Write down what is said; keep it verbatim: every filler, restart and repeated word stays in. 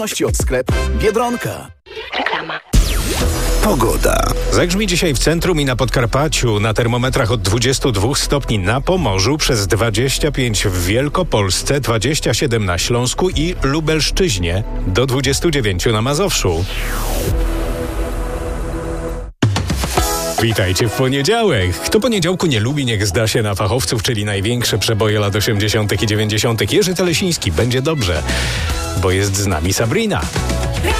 od sklepu Biedronka. Reklama. Pogoda. Zagrzmi dzisiaj w centrum i na Podkarpaciu, na termometrach od dwudziestu dwóch stopni na Pomorzu, przez dwadzieścia pięć w Wielkopolsce, dwadzieścia siedem na Śląsku i Lubelszczyźnie, do dwudziestu dziewięciu na Mazowszu. Witajcie w poniedziałek. Kto poniedziałku nie lubi, niech zda się na fachowców, czyli największe przeboje lat osiemdziesiątych i dziewięćdziesiątych. Jerzy Telesiński, będzie dobrze, bo jest z nami Sabrina.